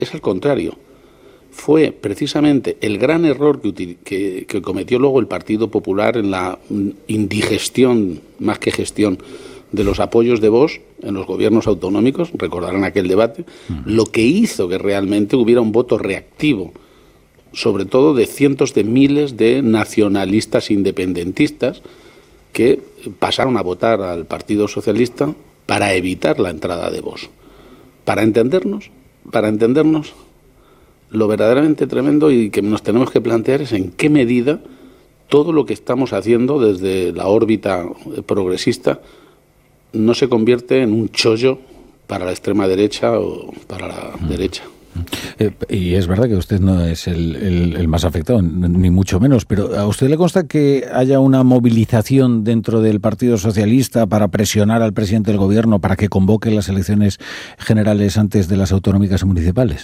es al contrario. Fue precisamente el gran error que cometió luego el Partido Popular en la indigestión, más que gestión, de los apoyos de Vox en los gobiernos autonómicos, recordarán aquel debate, lo que hizo que realmente hubiera un voto reactivo, sobre todo de cientos de miles de nacionalistas independentistas que pasaron a votar al Partido Socialista para evitar la entrada de Vox. Para entendernos, lo verdaderamente tremendo y que nos tenemos que plantear es en qué medida todo lo que estamos haciendo desde la órbita progresista no se convierte en un chollo para la extrema derecha o para la derecha. Y es verdad que usted no es el más afectado, ni mucho menos, pero ¿a usted le consta que haya una movilización dentro del Partido Socialista para presionar al presidente del Gobierno para que convoque las elecciones generales antes de las autonómicas y municipales?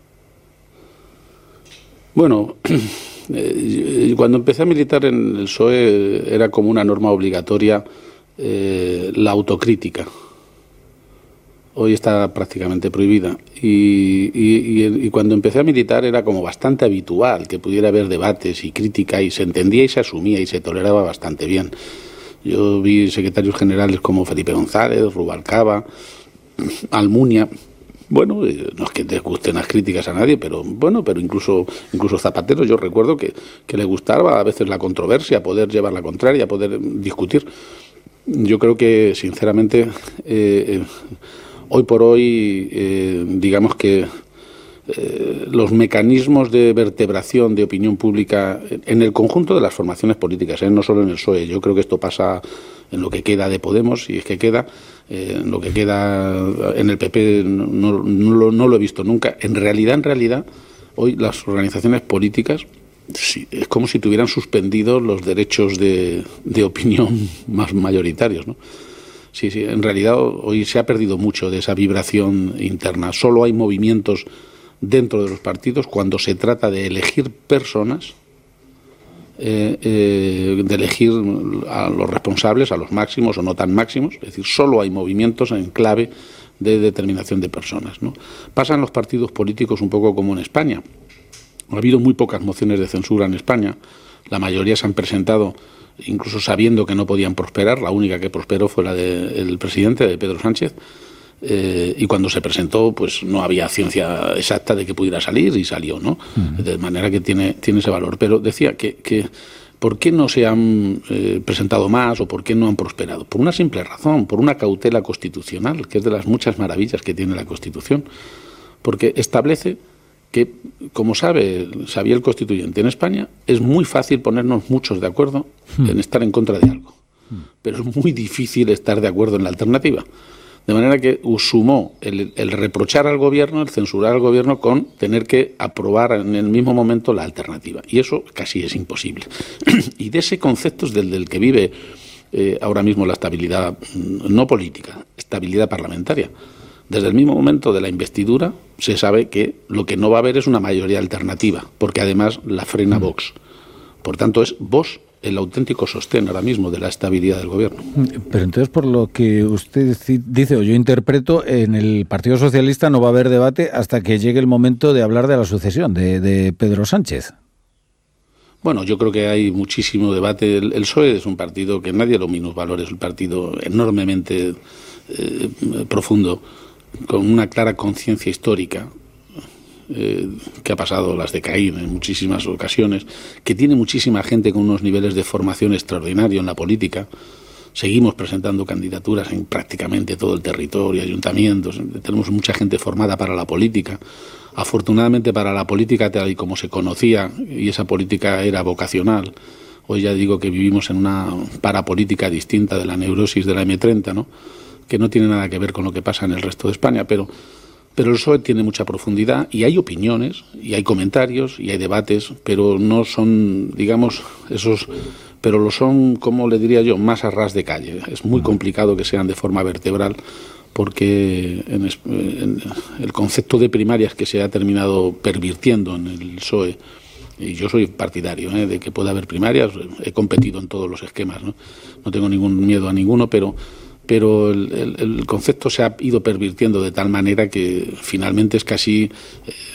Bueno, cuando empecé a militar en el PSOE era como una norma obligatoria la autocrítica. Hoy está prácticamente prohibida. Y cuando empecé a militar era como bastante habitual que pudiera haber debates y crítica y se entendía y se asumía y se toleraba bastante bien. Yo vi secretarios generales como Felipe González, Rubalcaba, Almunia. Bueno, no es que les gusten las críticas a nadie, pero bueno, pero incluso Zapatero, yo recuerdo que le gustaba a veces la controversia, poder llevar la contraria, poder discutir. Yo creo que, sinceramente, hoy por hoy, digamos que los mecanismos de vertebración de opinión pública en el conjunto de las formaciones políticas, no solo en el PSOE, yo creo que esto pasa en lo que queda de Podemos, y es que queda, en lo que queda en el PP no lo he visto nunca. En realidad, hoy las organizaciones políticas sí, es como si tuvieran suspendidos los derechos de opinión más mayoritarios, ¿no? Sí, en realidad hoy se ha perdido mucho de esa vibración interna. Solo hay movimientos dentro de los partidos cuando se trata de elegir personas, de elegir a los responsables, a los máximos o no tan máximos. Es decir, solo hay movimientos en clave de determinación de personas, ¿no? Pasan los partidos políticos un poco como en España. Ha habido muy pocas mociones de censura en España. La mayoría se han presentado incluso sabiendo que no podían prosperar. La única que prosperó fue la del presidente, de Pedro Sánchez. Y cuando se presentó, pues no había ciencia exacta de que pudiera salir y salió, ¿no? De manera que tiene ese valor. Pero decía que ¿por qué no se han presentado más o por qué no han prosperado? Por una simple razón, por una cautela constitucional, que es de las muchas maravillas que tiene la Constitución. Porque establece que, como sabía el constituyente en España, es muy fácil ponernos muchos de acuerdo en estar en contra de algo. Pero es muy difícil estar de acuerdo en la alternativa. De manera que sumó el reprochar al gobierno, el censurar al gobierno, con tener que aprobar en el mismo momento la alternativa. Y eso casi es imposible. Y de ese concepto es del que vive ahora mismo la estabilidad, no política, estabilidad parlamentaria. Desde el mismo momento de la investidura se sabe que lo que no va a haber es una mayoría alternativa, porque además la frena Vox. Por tanto, es Vox el auténtico sostén ahora mismo de la estabilidad del gobierno. Pero entonces, por lo que usted dice, o yo interpreto, en el Partido Socialista no va a haber debate hasta que llegue el momento de hablar de la sucesión de Pedro Sánchez. Bueno, yo creo que hay muchísimo debate. El PSOE es un partido que nadie lo minusvalora, es un partido enormemente profundo, con una clara conciencia histórica, que ha pasado las de Caín en muchísimas ocasiones, que tiene muchísima gente con unos niveles de formación extraordinario en la política. Seguimos presentando candidaturas en prácticamente todo el territorio, ayuntamientos, tenemos mucha gente formada para la política. Afortunadamente para la política tal y como se conocía, y esa política era vocacional. Hoy ya digo que vivimos en una parapolítica distinta de la neurosis de la M30, ¿no? Que no tiene nada que ver con lo que pasa en el resto de España, pero el PSOE tiene mucha profundidad y hay opiniones, y hay comentarios, y hay debates, pero no son, digamos, esos, pero lo son, como le diría yo, más a ras de calle. Es muy complicado que sean de forma vertebral, porque en el concepto de primarias que se ha terminado pervirtiendo en el PSOE, y yo soy partidario de que pueda haber primarias, he competido en todos los esquemas, no tengo ningún miedo a ninguno, pero pero el concepto se ha ido pervirtiendo de tal manera que finalmente es casi